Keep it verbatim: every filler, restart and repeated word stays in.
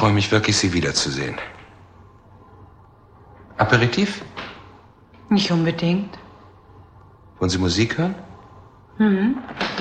freue mich wirklich, Sie wiederzusehen. Aperitif? Nicht unbedingt. Wollen Sie Musik hören? Mhm.